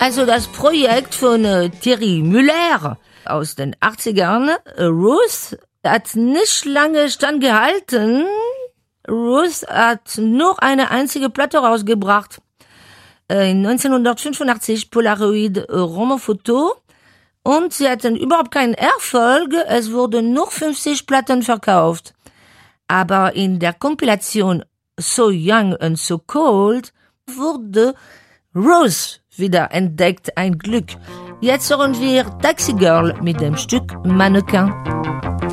Also das Projekt von Thierry Müller aus den 80ern, Ruth, hat nicht lange standgehalten. Ruth hat nur eine einzige Platte rausgebracht. In 1985 Polaroid Romanfoto. Und sie hatten überhaupt keinen Erfolg. Es wurden nur 50 Platten verkauft. Aber in der Kompilation So Young and So Cold wurde Ruth wieder entdeckt, ein Glück. Jetzt hören wir Taxi Girl mit dem Stück Mannequin.